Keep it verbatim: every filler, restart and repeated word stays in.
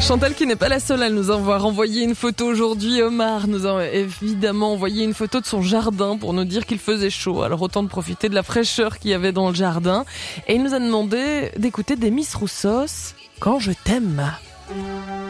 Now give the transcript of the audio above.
Chantal qui n'est pas la seule, elle nous envoie renvoyer une photo aujourd'hui. Omar nous a évidemment envoyé une photo de son jardin pour nous dire qu'il faisait chaud. Alors autant de profiter de la fraîcheur qu'il y avait dans le jardin. Et il nous a demandé d'écouter des Miss Roussos, Quand je t'aime.